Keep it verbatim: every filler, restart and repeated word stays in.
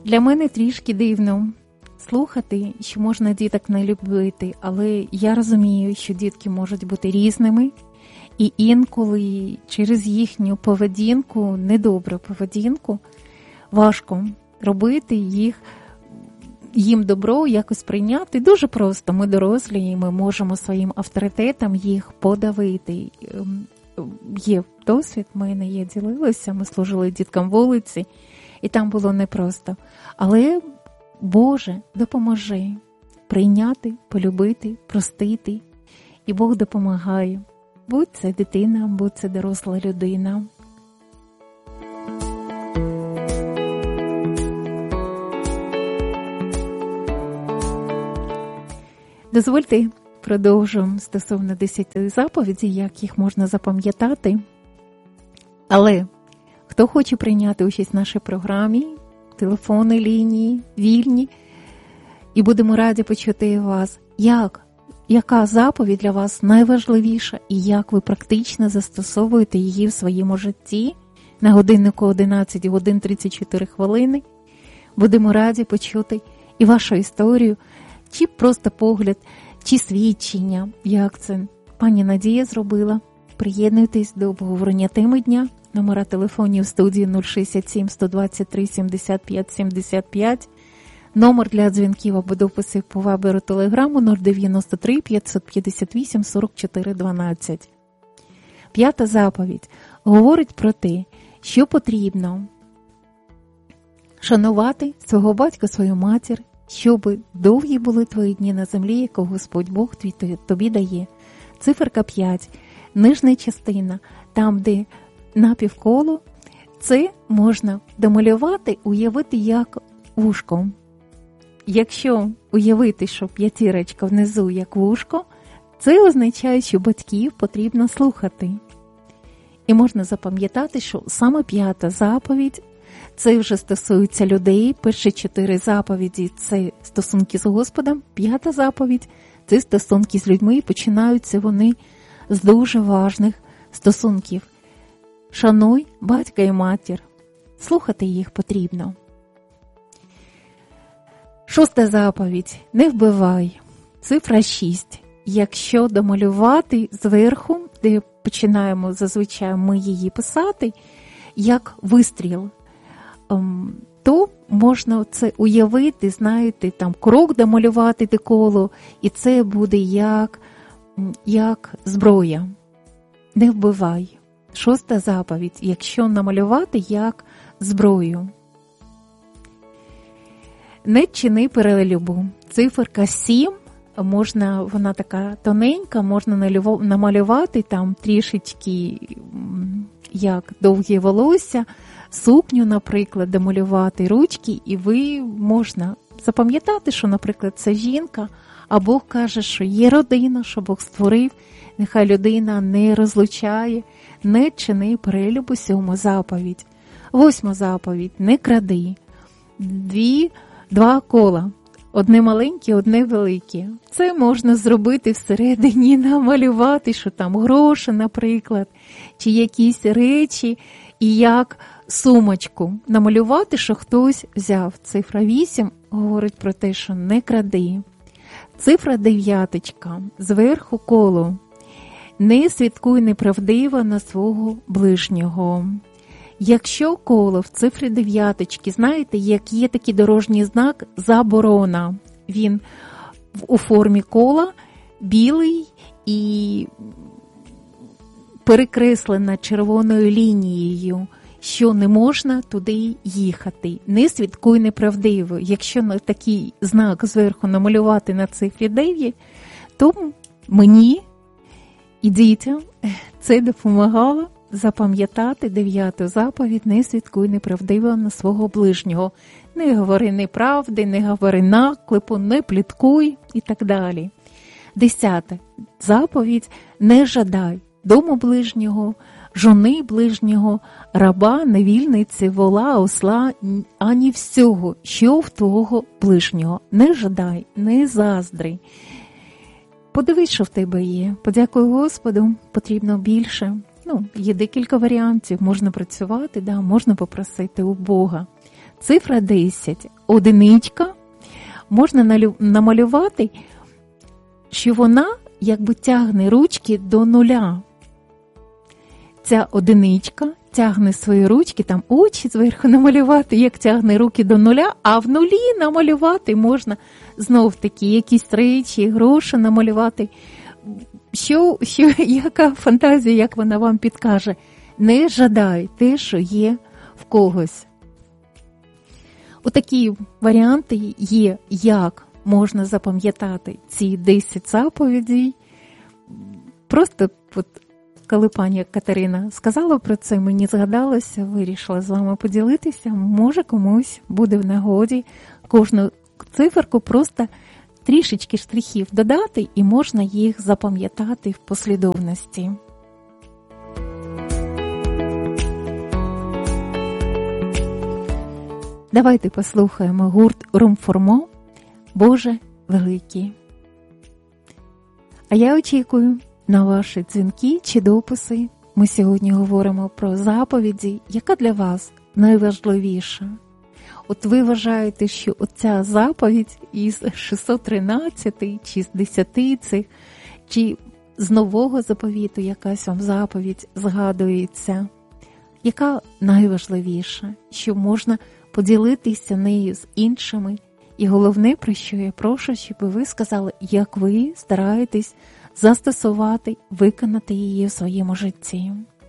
Для мене трішки дивно слухати, що можна діток не любити, але я розумію, що дітки можуть бути різними, і інколи через їхню поведінку, недобру поведінку, важко робити їх, їм добро якось прийняти. Дуже просто, ми дорослі, і ми можемо своїм авторитетом їх подавити. Є досвід, ми не є ділилися, ми служили діткам вулиці, і там було непросто. Але, Боже, допоможи прийняти, полюбити, простити. І Бог допомагає. Будь це дитина, будь це доросла людина. Дозвольте, продовжуємо стосовно десяти заповідей, як їх можна запам'ятати. Але хто хоче прийняти участь в нашій програмі, телефони, лінії, вільні, і будемо раді почути вас, як, яка заповідь для вас найважливіша і як ви практично застосовуєте її в своєму житті на годиннику одинадцять годин тридцять чотири хвилини. Будемо раді почути і вашу історію, чи просто погляд, чи свідчення, як це пані Надія зробила. Приєднуйтесь до обговорення теми дня. Номера телефонів в студії нуль шістдесят сім сто двадцять три сімдесят п'ять сімдесят п'ять. Номер для дзвінків або дописів по вайберу телеграму нуль дев'яносто три п'ятсот п'ятдесят вісім сорок чотири дванадцять. П'ята заповідь говорить про те, що потрібно шанувати свого батька, свою матір, щоб довгі були твої дні на землі, яку Господь Бог твій тобі дає. Циферка п'ять. Нижня частина, там, де напівколо, це можна домалювати, уявити як вушко. Якщо уявити, що п'ятірочка внизу як вушко, це означає, що батьків потрібно слухати. І можна запам'ятати, що саме п'ята заповідь, це вже стосується людей. Перші чотири заповіді – це стосунки з Господом. П'ята заповідь – це стосунки з людьми. І починаються вони з дуже важних стосунків. Шануй батька і матір. Слухати їх потрібно. Шоста заповідь. Не вбивай. Цифра шість. Якщо домалювати зверху, де починаємо зазвичай ми її писати, як вистріл, то можна це уявити, знаєте, там крок домалювати де коло, і це буде як, як зброя. Не вбивай. Шоста заповідь. Якщо намалювати як зброю. Не чини перелюбу. Циферка сім. Можна, вона така тоненька, можна намалювати там трішечки як довгі волосся, сукню, наприклад, домалювати ручки, і ви можна запам'ятати, що, наприклад, це жінка, а Бог каже, що є родина, що Бог створив, нехай людина не розлучає, не чини перелюбу. Сьома заповідь. Восьма заповідь. Не кради. Дві, два кола. Одне маленьке, одне велике. Це можна зробити всередині, намалювати, що там гроші, наприклад, чи якісь речі, і як сумочку. Намалювати, що хтось взяв. Цифра вісім говорить про те, що не кради. Цифра дев'яточка. Зверху коло. Не свідкуй неправдиво на свого ближнього. Якщо коло в цифрі дев'яточки, знаєте, як є такий дорожній знак «заборона». Він у формі кола, білий і перекреслена червоною лінією, що не можна туди їхати. Не свідкуй неправдиво. Якщо такий знак зверху намалювати на цифрі дев'ять, то мені і дітям це допомагало запам'ятати дев'яту заповідь: не свідкуй неправдиво на свого ближнього. Не говори неправди, не говори наклепу, не пліткуй і так далі. Десята заповідь: не жадай дому ближнього, жони ближнього, раба, невільниці, вола, осла, ані всього, що в твого ближнього. Не жадай, не заздри. Подивись, що в тебе є. Подякуй Господу, потрібно більше. Ну, є декілька варіантів, можна працювати, да, можна попросити у Бога. цифра десять, одиничка, можна намалювати, що вона якби тягне ручки до нуля. Ця одиничка тягне свої ручки, там очі зверху намалювати, як тягне руки до нуля, а в нулі намалювати можна знов-таки якісь речі, гроші намалювати. Що, що, яка фантазія, як вона вам підкаже? Не жадай те, що є в когось. Отакі варіанти є, як можна запам'ятати ці десять заповідей. Просто от, коли пані Катерина сказала про це, мені згадалося, вирішила з вами поділитися. Може, комусь буде в нагоді кожну циферку просто трішечки штрихів додати, і можна їх запам'ятати в послідовності. Давайте послухаємо гурт Румформо «Боже великий». А я очікую на ваші дзвінки чи дописи. Ми сьогодні говоримо про заповіді, яка для вас найважливіша. От ви вважаєте, що оця заповідь із шістсот тринадцяти, чи з десяти цих, чи з нового заповіту якась вам заповідь згадується, яка найважливіша, що можна поділитися нею з іншими. І головне, про що я прошу, щоб ви сказали, як ви стараєтесь застосувати, виконати її в своєму житті.